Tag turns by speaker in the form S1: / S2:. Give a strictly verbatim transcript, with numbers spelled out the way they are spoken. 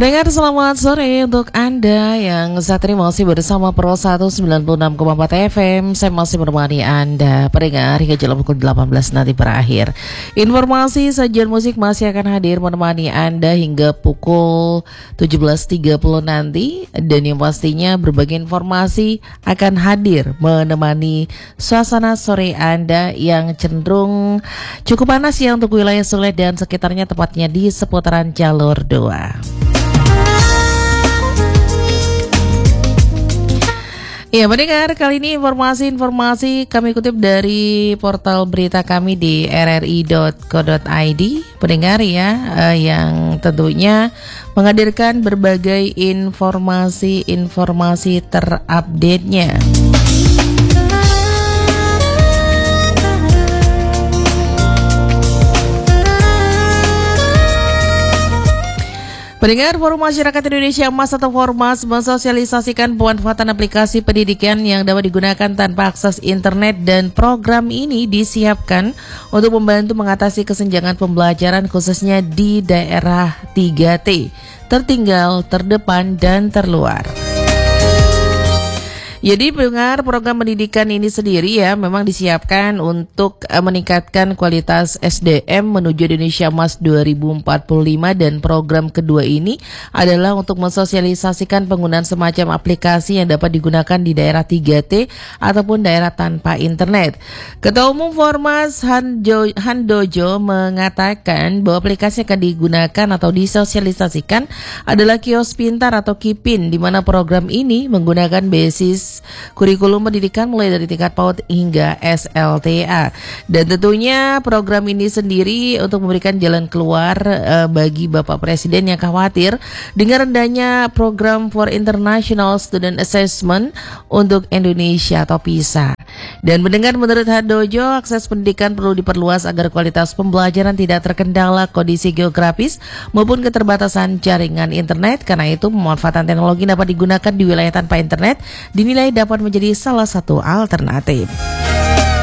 S1: Pendengar, selamat sore untuk Anda yang saat ini masih bersama Pro seratus sembilan puluh enam koma empat F M. Saya masih menemani Anda pendengar hingga jam pukul delapan belas nanti berakhir. Informasi sajian musik masih akan hadir menemani Anda hingga pukul tujuh belas tiga puluh nanti. Dan yang pastinya berbagai informasi akan hadir menemani suasana sore Anda yang cenderung cukup panas ya untuk wilayah Sule dan sekitarnya, tepatnya di seputaran jalur dua. Ya, mendengar kali ini informasi-informasi kami kutip dari portal berita kami di r r i dot co dot i d. Pendengar ya, eh, yang tentunya menghadirkan berbagai informasi-informasi terupdate-nya. Pendengar, Forum Masyarakat Indonesia Emas atau Formas mensosialisasikan pemanfaatan aplikasi pendidikan yang dapat digunakan tanpa akses internet, dan program ini disiapkan untuk membantu mengatasi kesenjangan pembelajaran khususnya di daerah tiga T, tertinggal, terdepan, dan terluar. Jadi pendengar, program pendidikan ini sendiri ya memang disiapkan untuk uh, meningkatkan kualitas S D M menuju Indonesia Emas dua ribu empat puluh lima, dan program kedua ini adalah untuk mensosialisasikan penggunaan semacam aplikasi yang dapat digunakan di daerah tiga T ataupun daerah tanpa internet. Ketua Umum Formas Hanjo, Handojo mengatakan bahwa aplikasi yang akan digunakan atau disosialisasikan adalah kios pintar atau Kipin, di mana program ini menggunakan basis kurikulum pendidikan mulai dari tingkat PAUD hingga S L T A. Dan tentunya program ini sendiri untuk memberikan jalan keluar uh, bagi Bapak Presiden yang khawatir dengan rendahnya program for International Student Assessment untuk Indonesia atau PISA. Dan mendengar, menurut Handojo, akses pendidikan perlu diperluas agar kualitas pembelajaran tidak terkendala kondisi geografis maupun keterbatasan jaringan internet. Karena itu pemanfaatan teknologi dapat digunakan di wilayah tanpa internet dinilai dapat menjadi salah satu alternatif.